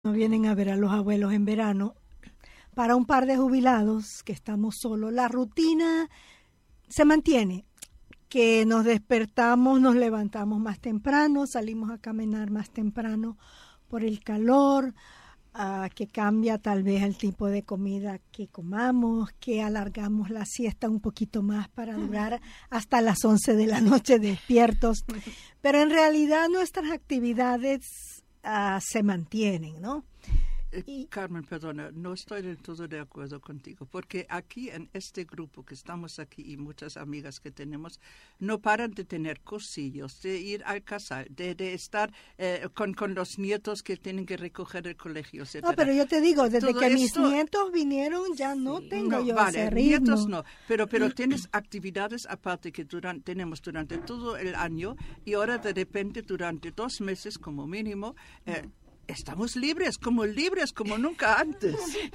No vienen a ver a los abuelos en verano. Para un par de jubilados que estamos solos, la rutina se mantiene, que nos despertamos, nos levantamos más temprano, salimos a caminar más temprano por el calor, que cambia tal vez el tipo de comida que comamos, que alargamos la siesta un poquito más para durar hasta las 11 de la noche despiertos, pero en realidad nuestras actividades se mantienen, ¿no? Carmen, perdona, no estoy del todo de acuerdo contigo, porque aquí en este grupo que estamos aquí y muchas amigas que tenemos, no paran de tener cursillos, de ir al casal, de estar con los nietos que tienen que recoger el colegio, etc. No, pero yo te digo, desde todo que esto, mis nietos vinieron ya no tengo yo vale, ese ritmo. Nietos no, pero tienes actividades aparte que tenemos durante todo el año y ahora de repente durante 2 meses como mínimo, estamos libres como nunca antes.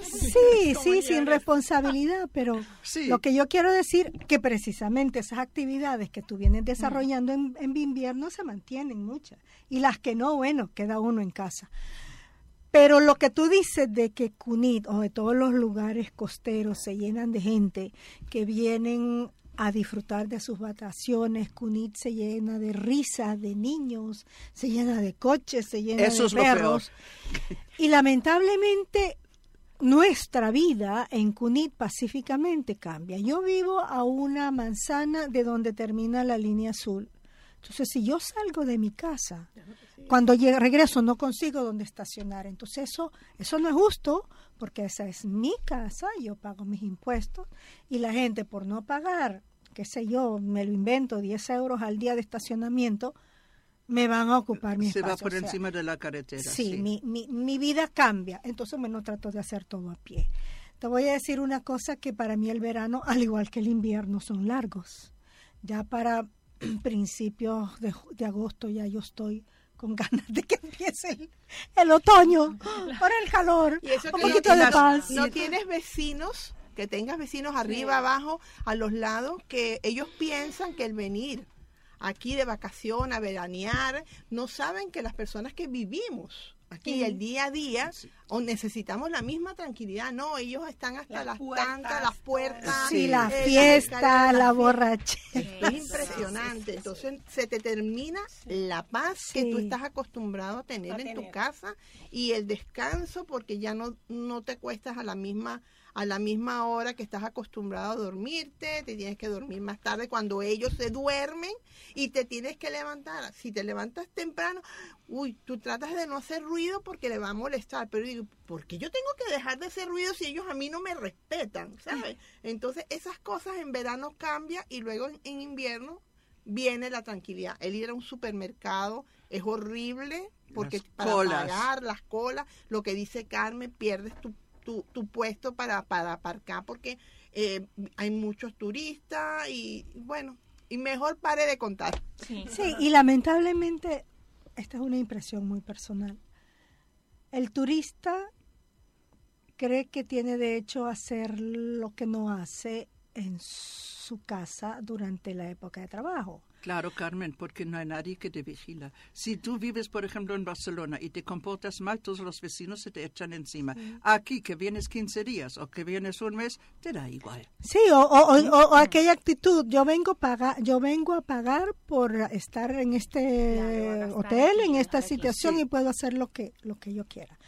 Sí, sin responsabilidad, pero sí. Lo que yo quiero decir que precisamente esas actividades que tú vienes desarrollando en invierno se mantienen muchas, y las que no, bueno, queda uno en casa. Pero lo que tú dices de que Cunit o de todos los lugares costeros se llenan de gente que vienen a disfrutar de sus vacaciones, Cunit se llena de risas de niños, se llena de coches, se llena Eso de perros. Y lamentablemente nuestra vida en Cunit pacíficamente cambia. Yo vivo a una manzana de donde termina la línea azul. Entonces, si yo salgo de mi casa, cuando regreso no consigo dónde estacionar. Entonces, eso no es justo, porque esa es mi casa, yo pago mis impuestos, y la gente por no pagar, qué sé yo, me lo invento, 10 euros al día de estacionamiento, me van a ocupar mi espacio. Se va por encima de la carretera. Sí. Mi vida cambia. Entonces, bueno, trato de hacer todo a pie. Te voy a decir una cosa, que para mí el verano, al igual que el invierno, son largos. Ya para principios de agosto ya yo estoy con ganas de que empiece el otoño, por el calor, y eso un poquito de paz. ¿No tienes vecinos, que tengas vecinos arriba, abajo, a los lados, que ellos piensan que el venir aquí de vacación, a veranear, no saben que las personas que vivimos aquí el día a día o necesitamos la misma tranquilidad? No, ellos están hasta las tantas, las puertas, la fiesta, la borrachera. Es impresionante. Entonces se te termina la paz que tú estás acostumbrado a tener en tu casa, y el descanso, porque ya no te acuestas a la misma hora que estás acostumbrado a dormirte, te tienes que dormir más tarde cuando ellos se duermen y te tienes que levantar. Si te levantas temprano, tú tratas de no hacer ruido porque le va a molestar, pero digo, ¿por qué yo tengo que dejar de hacer ruido si ellos a mí no me respetan? ¿Sabes? Entonces esas cosas en verano cambian, y luego en invierno viene la tranquilidad. El ir a un supermercado es horrible, porque para pagar las colas, lo que dice Carmen, pierdes tu puesto para aparcar porque hay muchos turistas, y bueno, y mejor pare de contar. Sí, y lamentablemente esta es una impresión muy personal. El turista cree que tiene derecho a hacer lo que no hace en su casa durante la época de trabajo. Claro, Carmen, porque no hay nadie que te vigila. Si tú vives, por ejemplo, en Barcelona y te comportas mal, todos los vecinos se te echan encima. Aquí, que vienes 15 días o que vienes un mes, te da igual. Sí, o aquella actitud, yo vengo a pagar por estar en este hotel, en esta situación, y puedo hacer lo que yo quiera.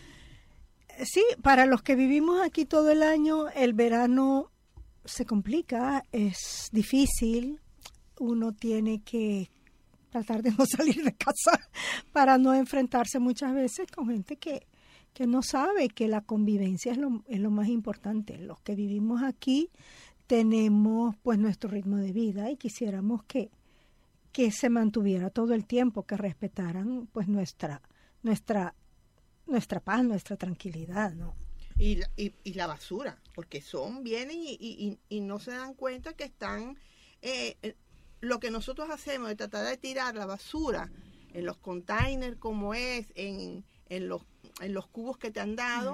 Sí, para los que vivimos aquí todo el año, el verano se complica, es difícil. Uno tiene que tratar de no salir de casa para no enfrentarse muchas veces con gente que no sabe que la convivencia es lo más importante. Los que vivimos aquí tenemos pues nuestro ritmo de vida, y quisiéramos que se mantuviera todo el tiempo, que respetaran pues nuestra paz, nuestra tranquilidad, ¿no? Y la basura, porque vienen y no se dan cuenta que están... lo que nosotros hacemos de tratar de tirar la basura en los containers, como es, en los cubos que te han dado,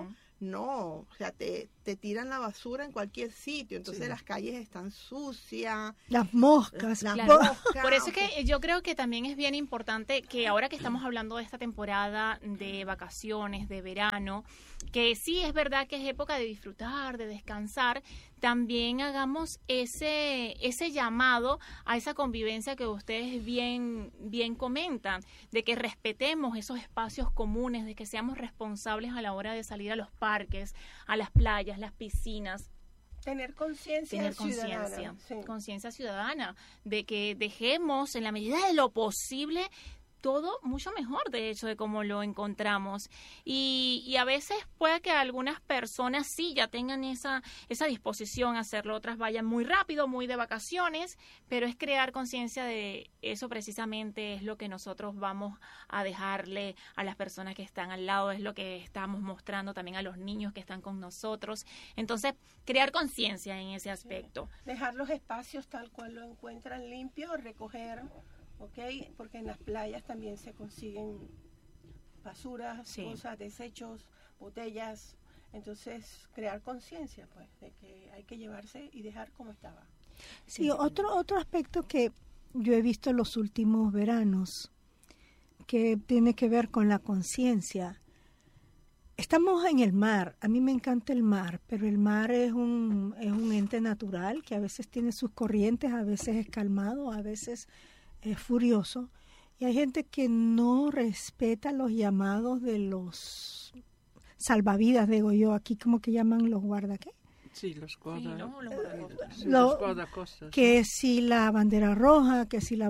No, o sea, te tiran la basura en cualquier sitio, entonces las calles están sucias. Las moscas. Claro. Por eso es que yo creo que también es bien importante que ahora que estamos hablando de esta temporada de vacaciones, de verano, que sí es verdad que es época de disfrutar, de descansar, también hagamos ese llamado a esa convivencia que ustedes bien comentan, de que respetemos esos espacios comunes, de que seamos responsables a la hora de salir a los parques, a las playas, las piscinas. Tener conciencia ciudadana. Conciencia ciudadana, de que dejemos en la medida de lo posible todo mucho mejor, de hecho, de cómo lo encontramos. Y a veces puede que algunas personas sí ya tengan esa disposición a hacerlo, otras vayan muy rápido, muy de vacaciones, pero es crear conciencia de eso precisamente es lo que nosotros vamos a dejarle a las personas que están al lado, es lo que estamos mostrando también a los niños que están con nosotros. Entonces, crear conciencia en ese aspecto. Dejar los espacios tal cual lo encuentran limpio, recoger... ¿ok? Porque en las playas también se consiguen basuras, cosas, desechos, botellas. Entonces, crear conciencia, pues, de que hay que llevarse y dejar como estaba. Sí, otro aspecto que yo he visto en los últimos veranos, que tiene que ver con la conciencia. Estamos en el mar, a mí me encanta el mar, pero el mar es un ente natural que a veces tiene sus corrientes, a veces es calmado, a veces es furioso, y hay gente que no respeta los llamados de los salvavidas, digo yo, aquí como que llaman los guarda, ¿qué? Sí, los guardacostas. Los guardacostas. Que si la bandera roja, que si la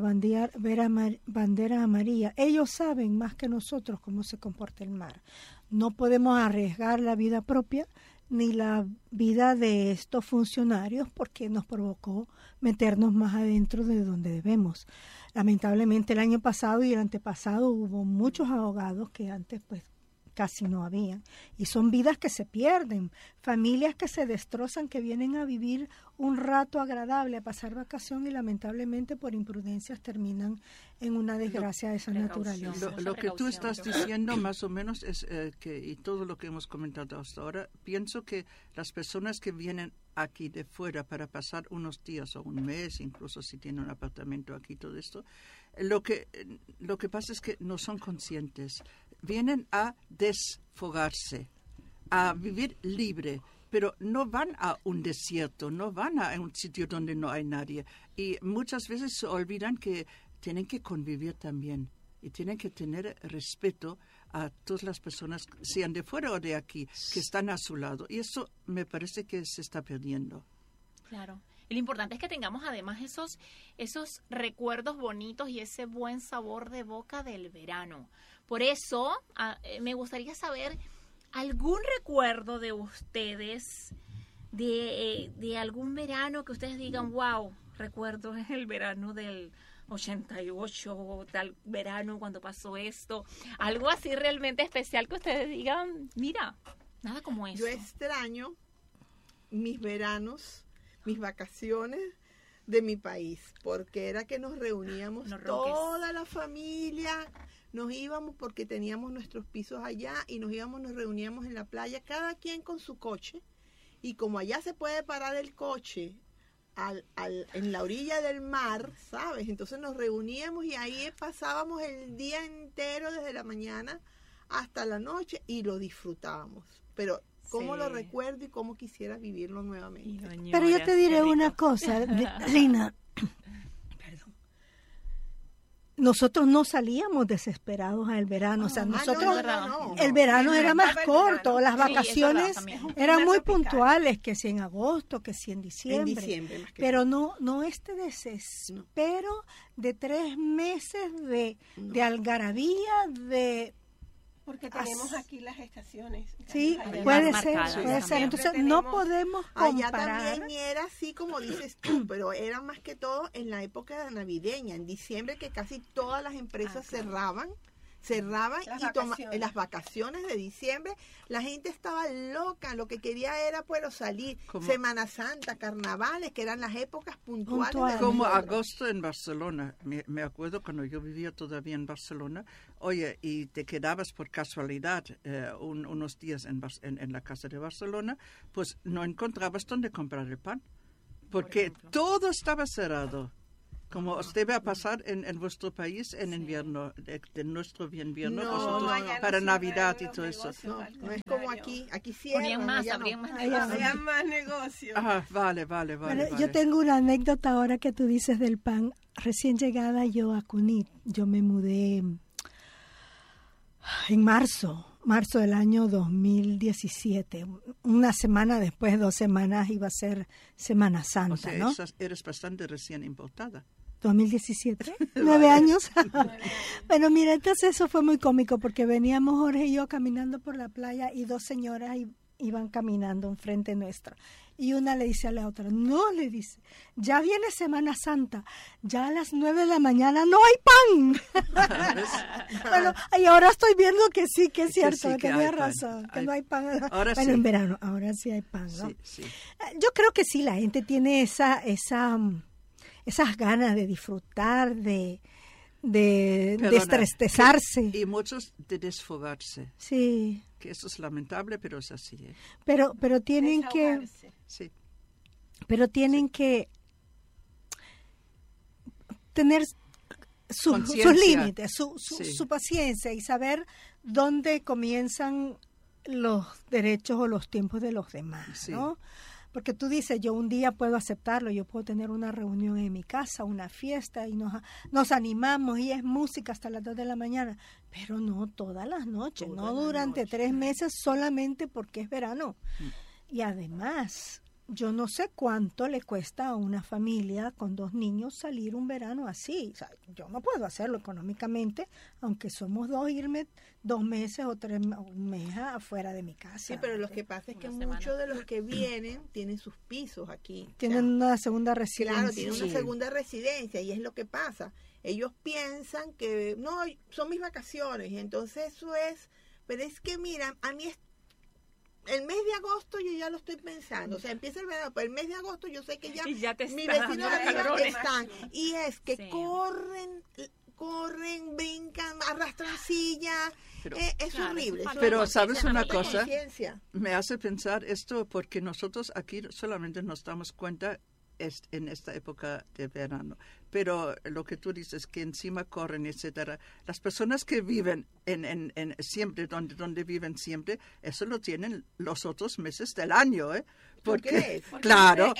bandera amarilla, ellos saben más que nosotros cómo se comporta el mar. No podemos arriesgar la vida propia ni la vida de estos funcionarios porque nos provocó meternos más adentro de donde debemos. Lamentablemente el año pasado y el antepasado hubo muchos ahogados que antes pues casi no habían, y son vidas que se pierden, familias que se destrozan, que vienen a vivir un rato agradable, a pasar vacación, y lamentablemente por imprudencias terminan en una desgracia de esa naturaleza. Lo que tú estás diciendo más o menos es que, y todo lo que hemos comentado hasta ahora, pienso que las personas que vienen aquí de fuera para pasar unos días o un mes, incluso si tienen un apartamento aquí, todo esto, lo que pasa es que no son conscientes. Vienen a desfogarse, a vivir libre, pero no van a un desierto, no van a un sitio donde no hay nadie. Y muchas veces se olvidan que tienen que convivir también y tienen que tener respeto a todas las personas, sean de fuera o de aquí, que están a su lado. Y eso me parece que se está perdiendo. Claro. Y lo importante es que tengamos además esos recuerdos bonitos y ese buen sabor de boca del verano. Por eso me gustaría saber algún recuerdo de ustedes, de algún verano que ustedes digan, wow, recuerdo el verano del 88, tal verano cuando pasó esto. Algo así realmente especial que ustedes digan, mira, nada como eso. Yo extraño mis veranos, mis vacaciones de mi país, porque era que nos reuníamos toda la familia, nos íbamos porque teníamos nuestros pisos allá y nos reuníamos en la playa, cada quien con su coche, y como allá se puede parar el coche en la orilla del mar, ¿sabes? Entonces nos reuníamos y ahí pasábamos el día entero desde la mañana hasta la noche y lo disfrutábamos, pero cómo lo recuerdo y cómo quisiera vivirlo nuevamente. Pero yo te diré una cosa, Lina. Perdón. Nosotros no salíamos desesperados al verano. O sea, nosotros, el verano era más corto, las vacaciones eran muy puntuales, que si en agosto, que si en diciembre. Pero no este desespero de 3 meses de algarabía, de... Porque tenemos aquí las estaciones. Sí, puede ser. Entonces no podemos comparar. Allá también era así como dices tú, pero era más que todo en la época navideña, en diciembre, que casi todas las empresas cerraban. cerraban Las las vacaciones de diciembre, la gente estaba loca, lo que quería era salir, Semana Santa, carnavales, que eran las épocas puntuales. Como agosto en Barcelona, me acuerdo cuando yo vivía todavía en Barcelona, oye, y te quedabas por casualidad unos días en la casa de Barcelona, pues no encontrabas dónde comprar el pan, porque todo estaba cerrado. Como os debe pasar en vuestro país en invierno, de nuestro invierno, vosotros, para Navidad y todo eso. No es como aquí cierran. Habría más negocios. Vale. Bueno, yo tengo una anécdota ahora que tú dices del pan. Recién llegada yo a Cunit, yo me mudé en marzo del año 2017. Una semana después, 2 semanas, iba a ser Semana Santa, o sea, ¿no? Eres bastante recién importada. 2017, 9 años. Bueno, mira, entonces eso fue muy cómico porque veníamos Jorge y yo caminando por la playa y 2 señoras iban caminando enfrente nuestro. Y una le dice a la otra, no, le dice, ya viene Semana Santa, ya a las 9 de la mañana no hay pan. Bueno, y ahora estoy viendo que sí, que es cierto, que tenía razón, que no hay pan. Ahora bueno, sí. En verano, ahora sí hay pan, ¿no? Sí. Yo creo que sí, la gente tiene esas ganas de disfrutar, de estresarse. Y muchos de desfogarse. Sí. Que eso es lamentable, pero es así. Pero tienen que... Sí. Pero tienen que tener sus límites, su paciencia y saber dónde comienzan los derechos o los tiempos de los demás, ¿no? Porque tú dices, yo un día puedo aceptarlo, yo puedo tener una reunión en mi casa, una fiesta, y nos animamos y es música hasta las 2 de la mañana, pero no todas las noches, no durante 3 meses solamente porque es verano. Y además, yo no sé cuánto le cuesta a una familia con 2 niños salir un verano así. O sea, yo no puedo hacerlo económicamente, aunque somos 2, irme 2 meses o 3 un mes afuera de mi casa. Sí, pero lo que pasa es que muchos de los que vienen tienen sus pisos aquí. Tienen una segunda residencia. Claro, tienen una segunda residencia y es lo que pasa. Ellos piensan que, no, son mis vacaciones y entonces eso es, pero es que mira, a mí el mes de agosto yo ya lo estoy pensando, o sea, empieza el verano, pero el mes de agosto yo sé que ya mis vecinos de arriba están, y es que corren, brincan, arrastran sillas, es horrible. Pero ¿sabes una cosa? Me hace pensar esto porque nosotros aquí solamente nos damos cuenta en esta época de verano, pero lo que tú dices que encima corren, etcétera, las personas que viven en siempre donde viven siempre, eso lo tienen los otros meses del año, porque claro,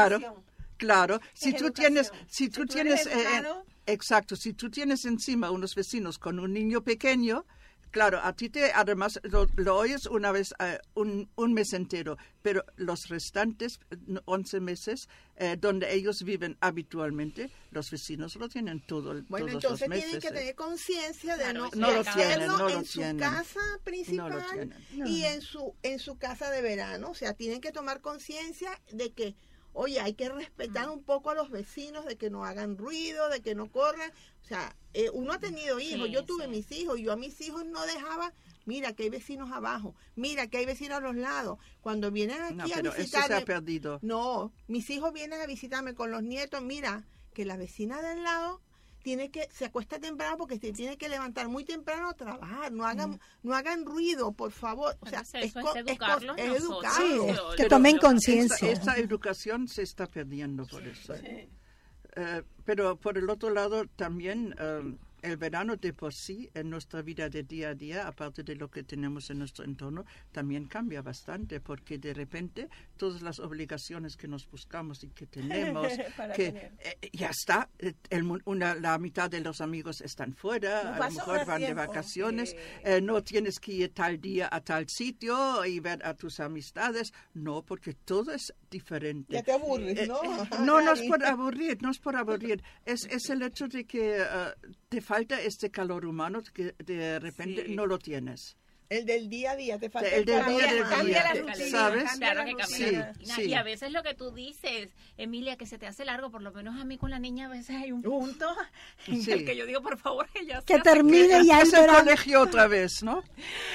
si tú tienes exacto, si tú tienes encima unos vecinos con un niño pequeño, claro, a ti además lo oyes una vez, un mes entero, pero los restantes 11 meses donde ellos viven habitualmente, los vecinos lo tienen todos los meses. Bueno, entonces tienen que tener conciencia de no lo hacerlo tienen, en su casa principal y en su casa de verano. O sea, tienen que tomar conciencia de que, oye, hay que respetar un poco a los vecinos, de que no hagan ruido, de que no corran. O sea, uno ha tenido hijos, yo tuve mis hijos, yo a mis hijos no dejaba, mira que hay vecinos abajo, mira que hay vecinos a los lados. Cuando vienen aquí a visitarme, eso se ha perdido. No, mis hijos vienen a visitarme con los nietos, mira que la vecina del lado se acuesta temprano porque se tiene que levantar muy temprano a trabajar, no hagan ruido, por favor. O sea, es educarlos. Sí, que tomen conciencia. Esta educación se está perdiendo por eso. Sí. Pero por el otro lado también el verano de por sí en nuestra vida de día a día, aparte de lo que tenemos en nuestro entorno, también cambia bastante porque de repente todas las obligaciones que nos buscamos y que tenemos, ya está, la mitad de los amigos están fuera, a lo mejor van de vacaciones, no tienes que ir tal día a tal sitio y ver a tus amistades, no, porque todo es diferente. Ya te aburres, ¿no? No es por aburrir, es el hecho de que te falta este calor humano que de repente no lo tienes. El del día a día, te falta El del día a Cambia la día, rutina, ¿sabes? cambia la Claro que rutina. cambia la rutina. Sí. Y a veces lo que tú dices, Emilia, que se te hace largo, por lo menos a mí con la niña a veces hay un punto en Sí. el que yo digo, por favor, que ya Que sea- termine ya el Es el verano. colegio otra vez, ¿no?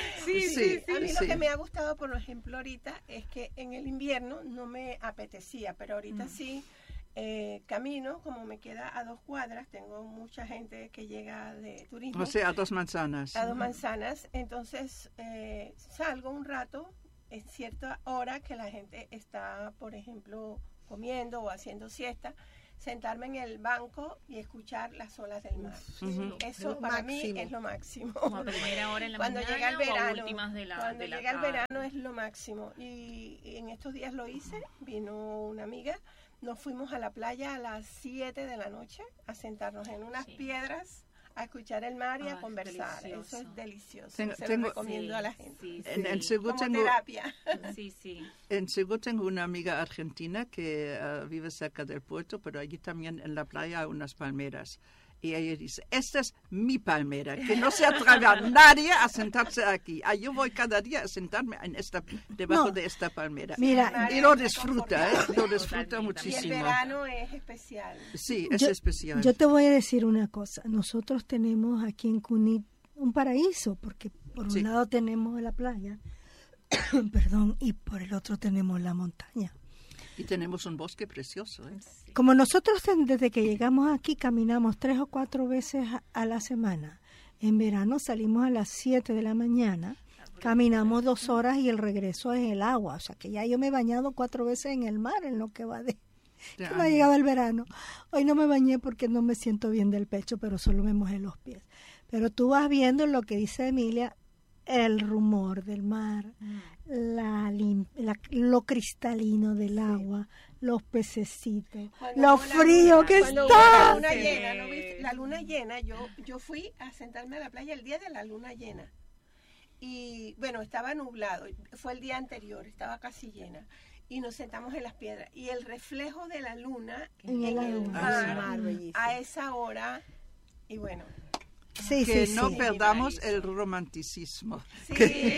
Sí. A mí sí. lo que me ha gustado, por ejemplo, ahorita es que en el invierno no me apetecía, pero ahorita sí camino, como me queda a 2 cuadras, tengo mucha gente que llega de turismo. O sea, a 2 manzanas. A 2 manzanas, entonces salgo un rato en cierta hora que la gente está, por ejemplo, comiendo o haciendo siesta, sentarme en el banco y escuchar las olas del mar. Ujú. Eso Lo para mí máximo. es lo máximo. Como a primera hora en la Cuando mañana llega el o a verano, últimas de la cuando de la llega el tarde. verano es lo máximo. Y en estos días lo hice, vino una amiga, nos fuimos a la playa a las 7 de la noche a sentarnos en unas Sí. piedras a escuchar el mar y a Ay, conversar. delicioso. Eso es delicioso. Tengo- Se tengo- lo recomiendo a la Sí, gente. sí, En sí. Cegú Como tengo, terapia. Sí. en Cegú tengo una amiga argentina que vive cerca del puerto, pero allí también en la playa hay unas palmeras. Y ella dice, esta es mi palmera, que no se atreva nadie a sentarse aquí. Yo voy cada día a sentarme debajo No. de esta palmera. Mira, Y lo disfruta, lo disfruta Totalmente. Y el muchísimo. verano es especial. Sí, es Yo- especial. Yo te voy a decir una cosa. Nosotros tenemos aquí en Cunit un paraíso, porque por un Sí. lado tenemos la playa, perdón, y por el otro tenemos la montaña. Y tenemos un bosque precioso. ¿eh? Como nosotros desde que llegamos aquí caminamos 3 o 4 veces a la semana. En verano salimos a las 7 de la mañana, caminamos 2 horas y el regreso es el agua. O sea que ya yo me he bañado 4 veces en el mar en lo que va de... De Que no ha año. llegado el verano. Hoy no me bañé porque no me siento bien del pecho, pero solo me mojé los pies. Pero tú vas viendo lo que dice Emilia, el rumor del mar, lo cristalino del agua, los pececitos, Cuando lo hubo la frío luna- que cuando hubo la está. luna Sí. llena, ¿no viste? La luna llena, yo fui a sentarme a la playa el día de la luna llena. Y bueno, estaba nublado, fue el día anterior, estaba casi llena. Y nos sentamos en las piedras. Y el reflejo de la luna En el agua. mar, bellísimo. a esa hora, y bueno, Sí, Que sí, no sí. perdamos el romanticismo. sí.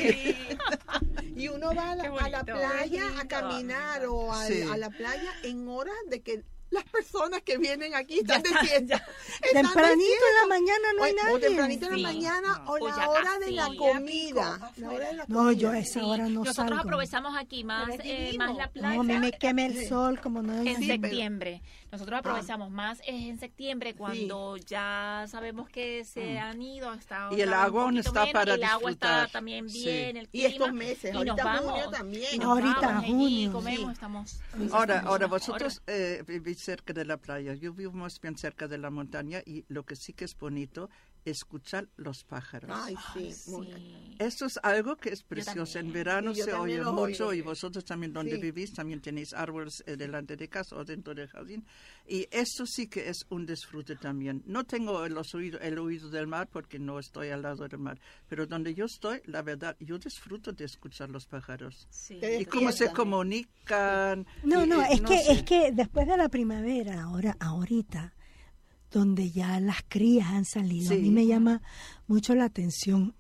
Y uno va a Qué la bonito. playa Qué a lindo. caminar o Sí. a la playa en horas de que las personas que vienen aquí están de fiesta. Tempranito en la mañana no hay O nadie. tempranito en Sí. la mañana No. o O la ya hora de la casi. comida. Ya pico La hora de la No, yo a comida. esa Sí. hora no Nosotros salgo. aprovechamos aquí más, Pero es divino. más la playa. No, a mí me queme el sol como no hay En Sí, septiembre. Nosotros aprovechamos más en septiembre cuando ya sabemos que se han ido hasta Y el ahora un agua aún poquito está menos, para el agua disfrutar. está también Sí. bien, el Y clima. estos meses, y nos ahorita vamos. junio también. Y nos Ahorita vamos allí, junio, comemos, sí. estamos. Ahora vosotros vivís cerca de la playa. Yo vivo más bien cerca de la montaña y lo que sí que es bonito escuchar los pájaros. Ay, sí. muy- Sí. Esto es algo que es precioso. En también. verano Sí, yo se también oye los mucho oigo. y vosotros también donde Sí. vivís también tenéis árboles delante de casa o dentro del jardín. Y esto sí que es un disfrute también. No tengo el oído del mar porque no estoy al lado del mar, pero donde yo estoy, la verdad, yo disfruto de escuchar los pájaros. Sí. Te Y cómo se despiertan. comunican. No, y- no, y es que sé. es que después de la primavera, ahorita, donde ya las crías han salido, a Sí. mí me llama mucho la atención.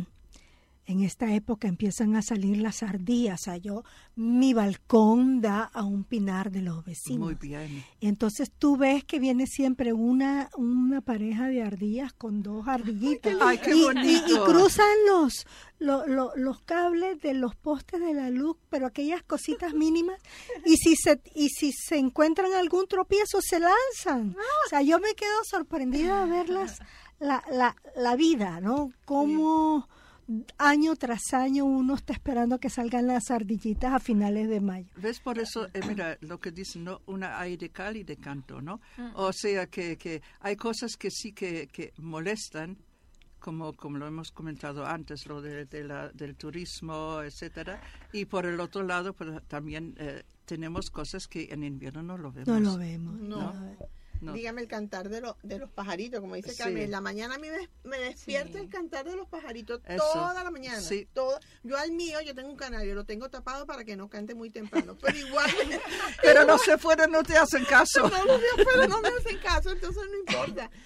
En esta época empiezan a salir las ardillas. O sea, mi balcón da a un pinar de los vecinos. Muy bien. Y entonces tú ves que viene siempre una pareja de ardillas con 2 ardillitas. Ay, qué y bonito. cruzan los cables de los postes de la luz, pero aquellas cositas mínimas. Y si se encuentran algún tropiezo, se lanzan. O sea, yo me quedo sorprendida de verlas, la vida, ¿no? Cómo año tras año uno está esperando que salgan las ardillitas a finales de mayo. ¿Ves? Por eso, mira, lo que dicen, ¿no? Una hay de cal y de canto, ¿no? O sea, que hay cosas que sí que molestan, como lo hemos comentado antes, lo del turismo, etcétera. Y por el otro lado, pues, también tenemos cosas que en invierno no lo vemos. No lo vemos. No. No. Dígame el cantar de los pajaritos, como dice Sí. Carmen. En la mañana a mí me despierta Sí. el cantar de los pajaritos Eso. toda la mañana. Sí. Yo al mío, yo tengo un canario, lo tengo tapado para que no cante muy temprano. Pero igual, Pero no se fueron, no te hacen caso. no los veo, pero no me hacen caso, entonces no importa.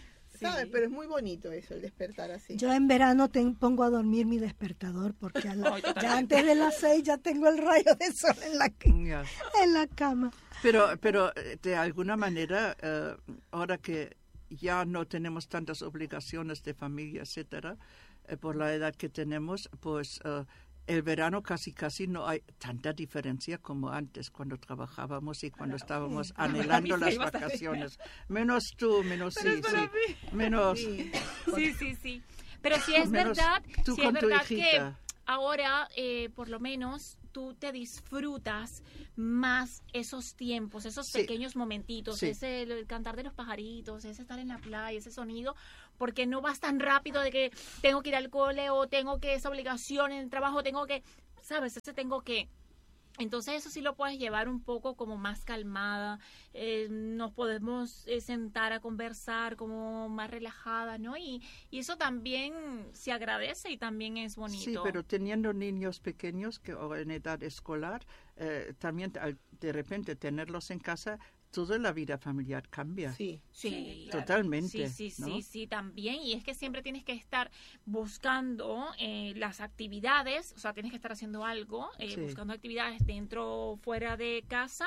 ¿sabes? Pero es muy bonito eso, el despertar así. Yo en verano pongo a dormir mi despertador porque ya antes de las 6 ya tengo el rayo de sol en la cama. Pero de alguna manera, ahora que ya no tenemos tantas obligaciones de familia, etcétera, por la edad que tenemos, pues el verano casi no hay tanta diferencia como antes, cuando trabajábamos y cuando estábamos anhelando las vacaciones. Menos tú, menos menos. Sí. Pero sí es verdad, que ahora, por lo menos, tú te disfrutas más esos tiempos, esos pequeños momentitos, ese el cantar de los pajaritos, ese estar en la playa, ese sonido, porque no vas tan rápido de que tengo que ir al cole o tengo que esa obligación en el trabajo, tengo que, ¿sabes? Entonces eso sí lo puedes llevar un poco como más calmada, nos podemos sentar a conversar como más relajada, ¿no? Y eso también se agradece y también es bonito. Sí, pero teniendo niños pequeños o en edad escolar, también de repente tenerlos en casa, toda la vida familiar cambia. Sí, totalmente. Sí, también. Y es que siempre tienes que estar buscando las actividades, o sea, tienes que estar haciendo algo, buscando actividades dentro o fuera de casa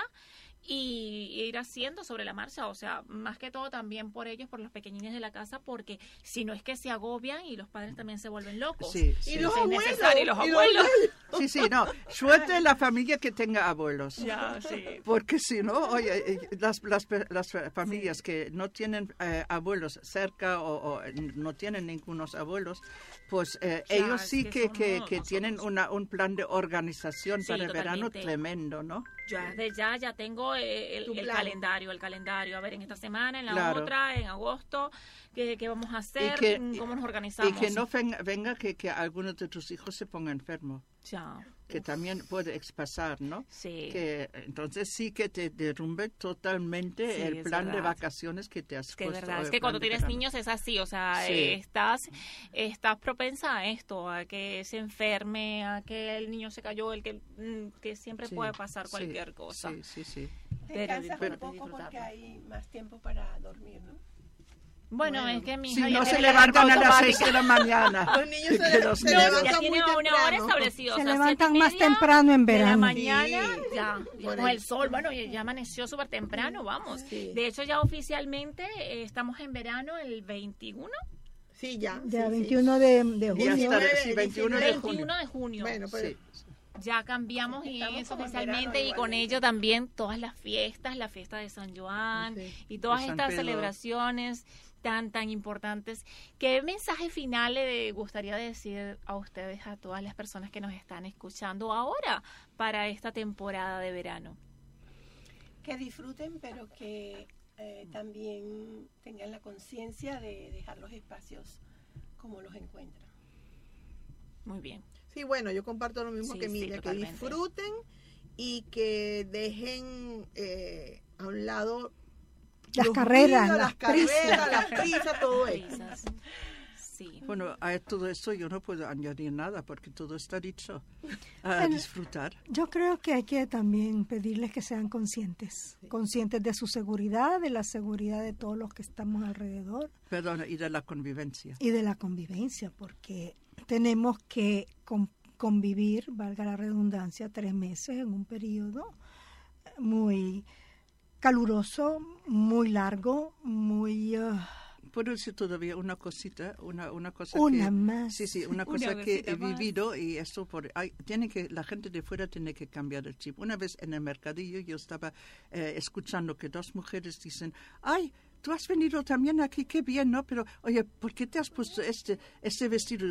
y ir haciendo sobre la marcha, o sea, más que todo también por ellos, por los pequeñines de la casa, porque si no es que se agobian y los padres también se vuelven locos. Y los abuelos. No, suerte la familia que tenga abuelos. Porque si no, oye, las familias que no tienen abuelos cerca o no tienen ningunos abuelos, pues ellos sí que tienen un plan de organización para el verano tremendo, ¿no? Ya tengo el calendario, a ver, en esta semana, en la otra, en agosto, ¿qué vamos a hacer? ¿Cómo nos organizamos? Y que no venga que algunos de tus hijos se ponga enfermo. Que también puede pasar, ¿no? Sí. Que entonces sí que te derrumbe totalmente el plan de vacaciones que te has puesto. Es verdad, es que cuando tienes niños es así, o sea, estás propensa a esto, a que se enferme, a que el niño se cayó, que siempre puede pasar cualquier cosa. Sí. Te cansas un poco porque hay más tiempo para dormir, ¿no? Bueno, es que mi hija no se levantan a las 6 de la mañana. Los niños se levantan ya muy tienen una hora establecida. Se levantan más temprano en verano. De la mañana, ya con el sol. Bueno, ya amaneció súper temprano, vamos. Sí. De hecho, ya oficialmente estamos en verano el 21. Sí, ya. 21 de junio. 21 de junio. Bueno, pues... Ya cambiamos y eso oficialmente y con ello también todas las fiestas, la fiesta de San Joan y todas estas celebraciones tan importantes. ¿Qué mensaje final le gustaría decir a ustedes, a todas las personas que nos están escuchando ahora para esta temporada de verano? Que disfruten, pero que también tengan la conciencia de dejar los espacios como los encuentran. Muy bien. Sí, bueno, yo comparto lo mismo que Emilia, que disfruten y que dejen a un lado las carreras, las prisas, todo eso. Sí. Bueno, a todo esto yo no puedo añadir nada porque todo está dicho. A disfrutar. Yo creo que hay que también pedirles que sean conscientes de su seguridad, de la seguridad de todos los que estamos alrededor. Perdona, y de la convivencia. Y de la convivencia, porque tenemos que convivir, valga la redundancia, 3 meses en un periodo muy caluroso, muy largo, muy... Puedo decir todavía una cosita, una cosa más. Sí, una cosa que he vivido y esto la gente de fuera tiene que cambiar el chip. Una vez en el mercadillo yo estaba escuchando que 2 mujeres dicen, ¡ay! Tú has venido también aquí, qué bien, ¿no? Pero, oye, ¿por qué te has puesto este vestido?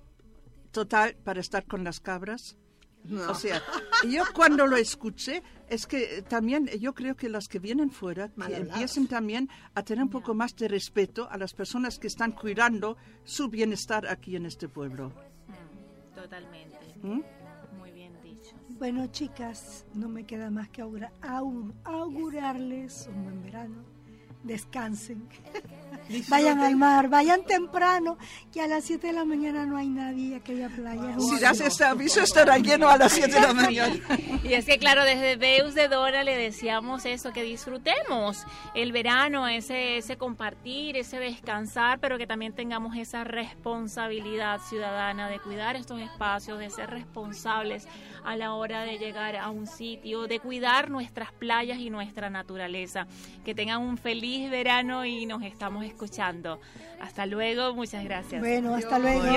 Total, para estar con las cabras. No. O sea, yo cuando lo escuché, es que también yo creo que las que vienen fuera que empiecen también a tener un poco más de respeto a las personas que están cuidando su bienestar aquí en este pueblo. Totalmente. Muy bien dicho. Bueno, chicas, no me queda más que augurarles un buen verano. Descansen. Vayan al mar, vayan temprano, que a las 7 de la mañana no hay nadie, aquella playa. Si das este aviso estará lleno a las 7 de la mañana. Y es que claro, desde Deus de Dora le decíamos eso, que disfrutemos el verano, ese compartir, ese descansar, pero que también tengamos esa responsabilidad ciudadana de cuidar estos espacios, de ser responsables a la hora de llegar a un sitio, de cuidar nuestras playas y nuestra naturaleza. Que tengan un feliz verano y nos estamos escuchando. Hasta luego, muchas gracias. Bueno, hasta luego.